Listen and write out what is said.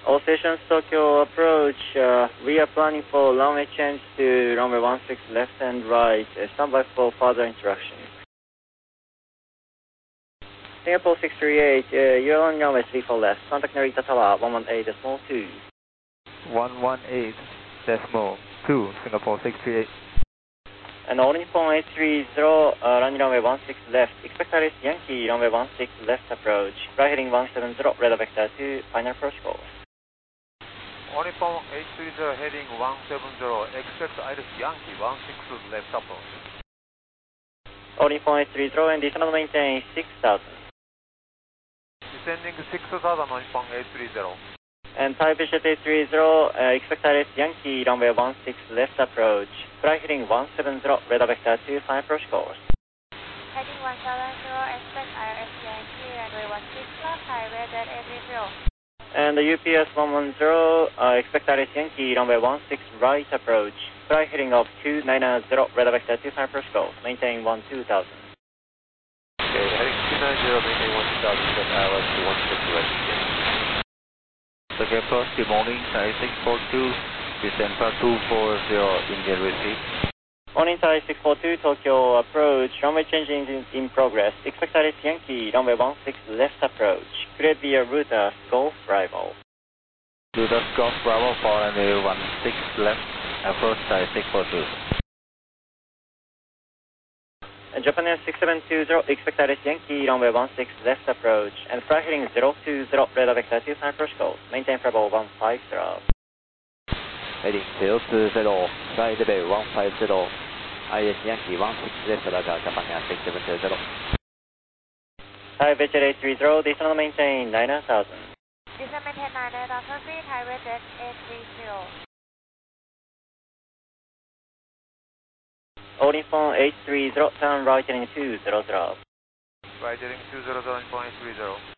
All stations Tokyo approach, we are planning for runway change to runway 16 left and right. Stand by for further instructions. Singapore 638, you're on runway 34 left. Contact Narita Tower 118.2. 118.2, Singapore 638. And all Nippon 830, running runway 16 left. Expect Alice Yankee, runway 16 left approach. Fly heading 170, radar vector 2, final approach course. All Nippon 830 heading 170, expect Iris Yankee 16 left approach. All Nippon 830 and descend and maintain 6000. Descending 6000 on Nippon 830. And Thai Bishop 830, expect Iris Yankee, runway 16 left approach. Fly heading 170, radar vector 2, final approach course. Heading 170, expect Iris Yankee, runway 16 left, highway at 830. And the UPS 110, expect Iris Yankee, runway 16 right approach. Fly heading of 290, radar vector 2, final approach course. Maintain 12000. Okay, heading 290, maintain 1000, set ILS to 16 right. Tokyo approach, good morning, 642, descend for 240, Indian receipt. Morning, Thai 642, Tokyo approach, runway changing in progress. Expect Iris Yankee, runway 16 left approach. Clear via Ruta, Golf Bravo. Ruta Golf Bravo for runway 16 left, approach Thai 642. And Japan Air 6720, expect Iris Yankee, runway 16 left approach. And fly heading 020, radar vector 2, final approach course. Maintain Bravo 150. Heading 020, flight level 150, IS Yankee 16 left, radar Japan Air 6720. Thai Victor 830, descend and maintain 9000. Descend maintain 9000 feet, highway at 830. All Nippon 830, turn right heading 200. Right heading 200, Nippon 830.